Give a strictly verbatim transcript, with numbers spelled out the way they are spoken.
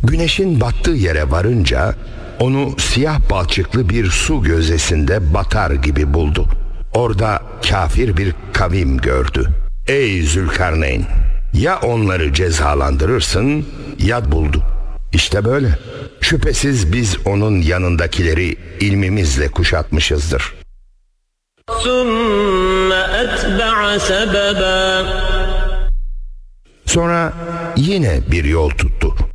Güneşin battığı yere varınca onu siyah balçıklı bir su gözesinde batar gibi buldu. Orada kafir bir kavim gördü. Ey Zülkarneyn, ya onları cezalandırırsın ya buldu. İşte böyle. Şüphesiz biz onun yanındakileri ilmimizle kuşatmışızdır. Sonra yine bir yol tuttu.